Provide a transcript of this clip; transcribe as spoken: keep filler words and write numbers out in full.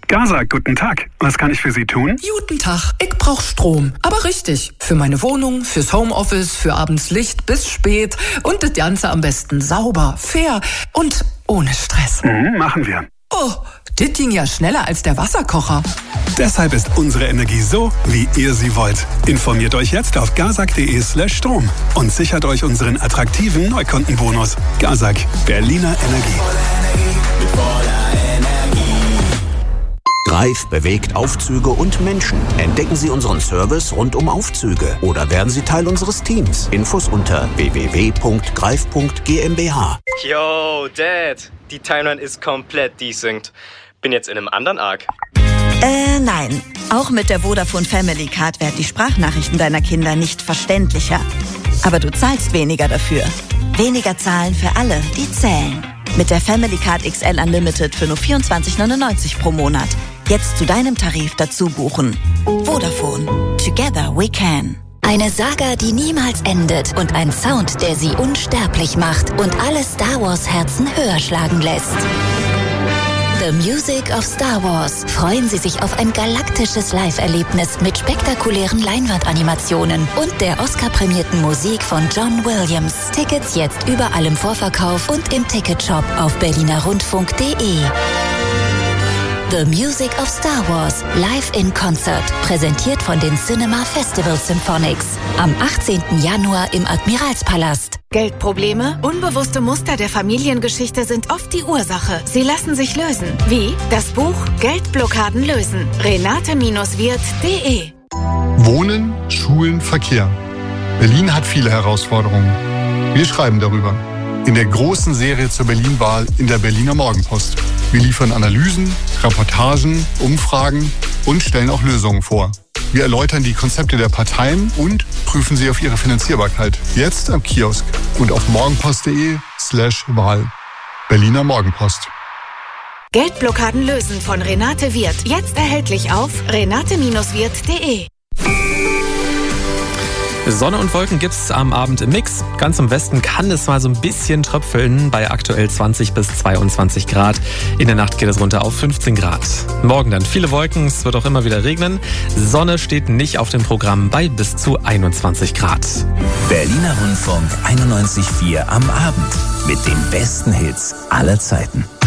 Gaza, guten Tag. Was kann ich für Sie tun? Guten Tag, ich brauch Strom. Aber richtig. Für meine Wohnung, fürs Homeoffice, für abends Licht bis spät. Und das Ganze am besten sauber, fair und ohne Stress. Mhm, machen wir. Oh, das ging ja schneller als der Wasserkocher. Deshalb ist unsere Energie so, wie ihr sie wollt. Informiert euch jetzt auf gazak.de slash Strom und sichert euch unseren attraktiven Neukundenbonus. Gazak, Berliner Energie. Greif bewegt Aufzüge und Menschen. Entdecken Sie unseren Service rund um Aufzüge oder werden Sie Teil unseres Teams. Infos unter w w w punkt greif punkt g m b h. Yo, Dad, die Timeline ist komplett desynced. Bin jetzt in einem anderen Arc. Äh, nein. Auch mit der Vodafone Family Card werden die Sprachnachrichten deiner Kinder nicht verständlicher. Aber du zahlst weniger dafür. Weniger zahlen für alle, die zählen. Mit der Family Card X L Unlimited für nur vierundzwanzig neunundneunzig pro Monat. Jetzt zu deinem Tarif dazu buchen. Vodafone. Together we can. Eine Saga, die niemals endet und ein Sound, der sie unsterblich macht und alle Star Wars Herzen höher schlagen lässt. The Music of Star Wars. Freuen Sie sich auf ein galaktisches Live-Erlebnis mit spektakulären Leinwandanimationen und der Oscar-prämierten Musik von John Williams. Tickets jetzt überall im Vorverkauf und im Ticketshop auf berliner rundfunk punkt de. The Music of Star Wars, live in Concert, präsentiert von den Cinema Festival Symphonics. Am achtzehnten Januar im Admiralspalast. Geldprobleme? Unbewusste Muster der Familiengeschichte sind oft die Ursache. Sie lassen sich lösen. Wie? Das Buch Geldblockaden lösen. renate Wirt punkt de. Wohnen, Schulen, Verkehr. Berlin hat viele Herausforderungen. Wir schreiben darüber. In der großen Serie zur Berlin-Wahl in der Berliner Morgenpost. Wir liefern Analysen, Reportagen, Umfragen und stellen auch Lösungen vor. Wir erläutern die Konzepte der Parteien und prüfen sie auf ihre Finanzierbarkeit. Jetzt am Kiosk und auf morgenpost.de slash Wahl. Berliner Morgenpost. Geldblockaden lösen von Renate Wirth. Jetzt erhältlich auf renate Wirt punkt de. Sonne und Wolken gibt's am Abend im Mix. Ganz im Westen kann es mal so ein bisschen tröpfeln bei aktuell zwanzig bis zweiundzwanzig Grad. In der Nacht geht es runter auf fünfzehn Grad. Morgen dann viele Wolken, es wird auch immer wieder regnen. Sonne steht nicht auf dem Programm bei bis zu einundzwanzig Grad. Berliner Rundfunk einundneunzig Komma vier am Abend mit den besten Hits aller Zeiten.